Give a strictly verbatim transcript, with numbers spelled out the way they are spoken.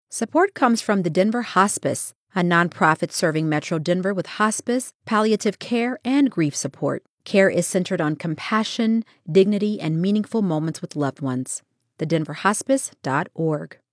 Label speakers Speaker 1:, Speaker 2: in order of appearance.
Speaker 1: Support comes from the Denver Hospice, a nonprofit serving Metro Denver with hospice, palliative care, and grief support. Care is centered on compassion, dignity, and meaningful moments with loved ones. the denver hospice dot org.